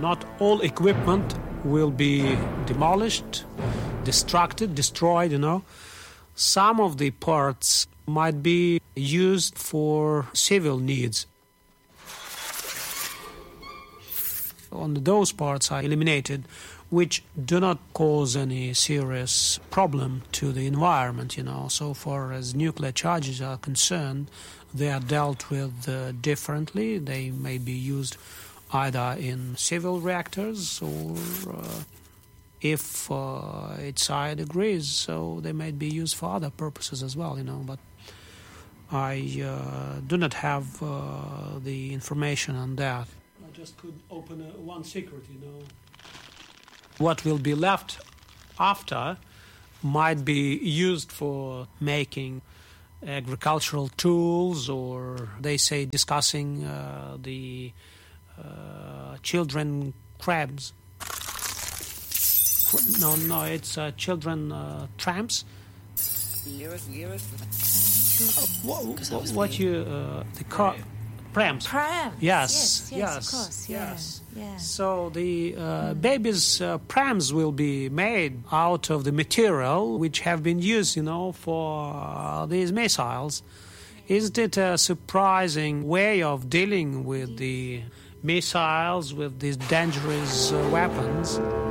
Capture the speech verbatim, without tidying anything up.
Not all equipment will be demolished, destructed, destroyed, you know. Some of the parts might be used for civil needs. Only those parts are eliminated which do not cause any serious problem to the environment, you know. So far as nuclear charges are concerned, they are dealt with uh, differently. They may be used either in civil reactors or, uh, if uh, its side agrees, so they may be used for other purposes as well, you know. But I uh, do not have uh, the information on that. I just could open a, one secret, you know. What will be left after might be used for making agricultural tools, or they say discussing uh, the uh, children crabs. No, no, it's uh, children uh, tramps. Uh, what, what you uh, the car prams? Prams. Yes, yes, yes, yes, of course, yeah, yes. yeah. So the uh, mm. babies' uh, prams will be made out of the material which have been used, you know, for uh, these missiles. Isn't it a surprising way of dealing with the missiles, with these dangerous uh, weapons?